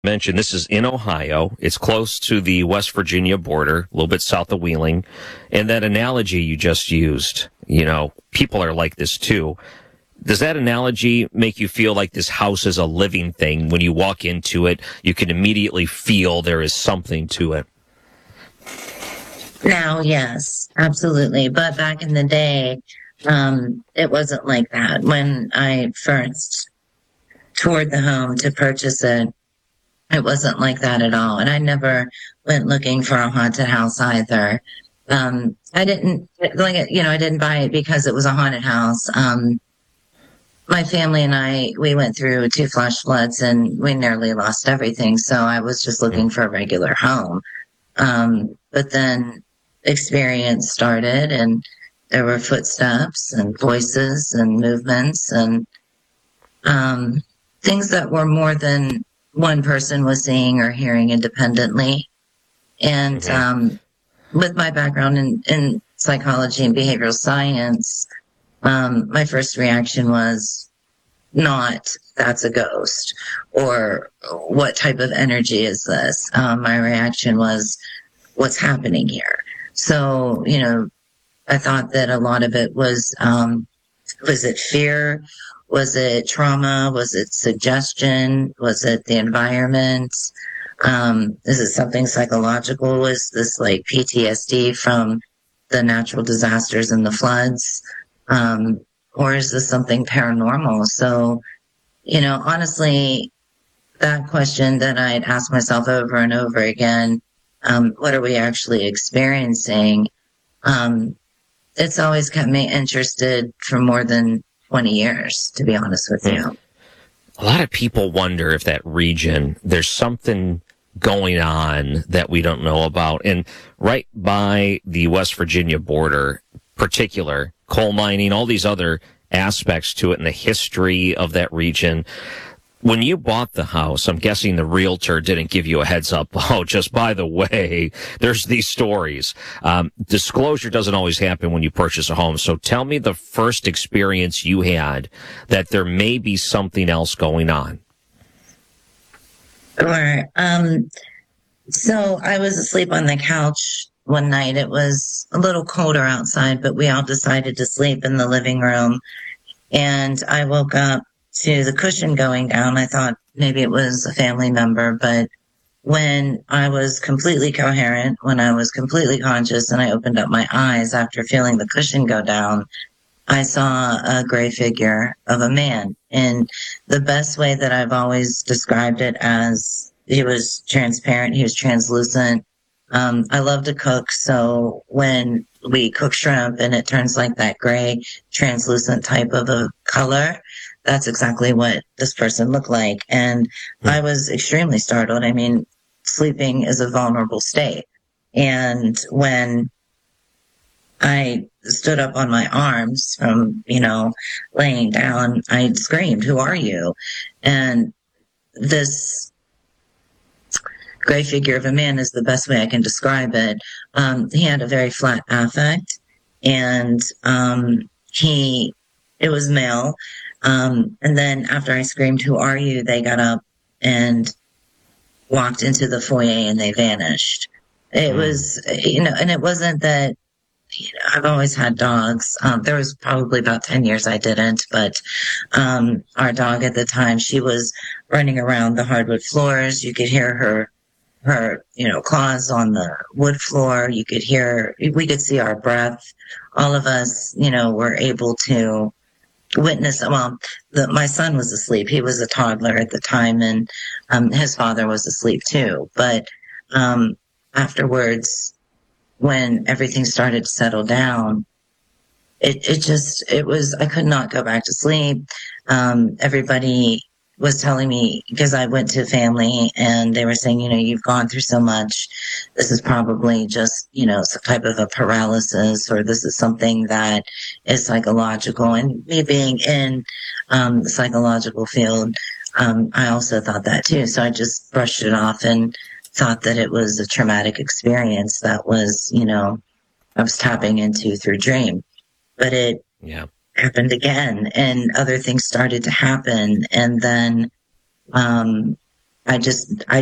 mentioned this is in Ohio. It's close to the West Virginia border, a little bit south of Wheeling. And that analogy you just used, people are like this too. Does that analogy make you feel like this house is a living thing? When you walk into it, you can immediately feel there is something to it. Now, yes, absolutely. But back in the day, it wasn't like that. When I first toured the home to purchase it, it wasn't like that at all. And I never went looking for a haunted house either. I didn't I didn't buy it because it was a haunted house. My family and we went through 2 flash floods and we nearly lost everything. So I was just looking for a regular home. But then experience started and there were footsteps and voices and movements and, things that were more than one person was seeing or hearing independently. And, with my background in psychology and behavioral science, my first reaction was not, that's a ghost, or what type of energy is this? My reaction was, what's happening here? So, I thought that a lot of it was it fear? Was it trauma? Was it suggestion? Was it the environment? Is it something psychological? Was this like PTSD from the natural disasters and the floods? Or is this something paranormal? So, honestly, that question that I'd ask myself over and over again, what are we actually experiencing? It's always kept me interested for more than 20 years, to be honest with you. A lot of people wonder if that region, there's something going on that we don't know about. And right by the West Virginia border, particular coal mining, all these other aspects to it and the history of that region. When you bought the house, I'm guessing the realtor didn't give you a heads up. Oh, just by the way, there's these stories. Disclosure doesn't always happen when you purchase a home. So tell me the first experience you had that there may be something else going on. Sure. So I was asleep on the couch one night. It was a little colder outside, but we all decided to sleep in the living room. And I woke up to the cushion going down. I thought maybe it was a family member, but when I was completely coherent, when I was completely conscious and I opened up my eyes after feeling the cushion go down, I saw a gray figure of a man. And the best way that I've always described it as, he was transparent, he was translucent. I love to cook, so when we cook shrimp and it turns like that gray, translucent type of a color, that's exactly what this person looked like. And I was extremely startled. I mean, sleeping is a vulnerable state. And when I stood up on my arms from, laying down, I screamed, "Who are you?" And this gray figure of a man is the best way I can describe it. He had a very flat affect, and it was male. And then after I screamed, "Who are you?" they got up and walked into the foyer and they vanished. It was, and it wasn't that, I've always had dogs. There was probably about 10 years I didn't, but our dog at the time, she was running around the hardwood floors. You could hear her claws on the wood floor. We could see our breath. All of us, were able to witness. Well, my son was asleep. He was a toddler at the time, and his father was asleep too. But afterwards, when everything started to settle down, it was, I could not go back to sleep. Everybody was telling me, because I went to family and they were saying, you've gone through so much. This is probably just, some type of a paralysis, or this is something that is psychological. And me being in the psychological field, I also thought that too. So I just brushed it off and thought that it was a traumatic experience that was, I was tapping into through dream. But it happened again, and other things started to happen. And then I